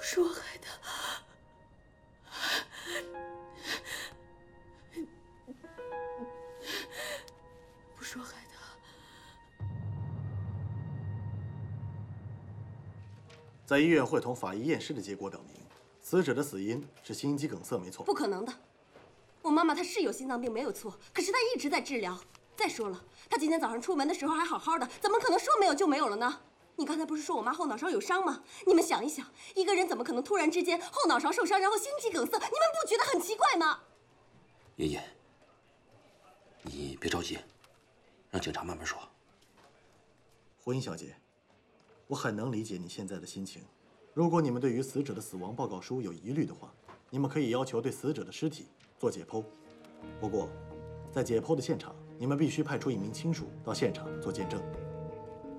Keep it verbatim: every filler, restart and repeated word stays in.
是我害的。不是我害的。 在医院会同法医验尸的结果表明，死者的死因是心肌梗塞，没错。 不可能的，我妈妈她是有心脏病没有错，可是她一直在治疗。再说了，她今天早上出门的时候还好好的，怎么可能说没有就没有了呢？你刚才不是说我妈后脑勺有伤吗？你们想一想，一个人怎么可能突然之间后脑勺受伤，然后心肌梗塞？你们不觉得很奇怪吗？ 爷爷，你别着急，让警察慢慢说。 胡英小姐，我很能理解你现在的心情。如果你们对于死者的死亡报告书有疑虑的话，你们可以要求对死者的尸体做解剖。不过，在解剖的现场，你们必须派出一名亲属到现场做见证。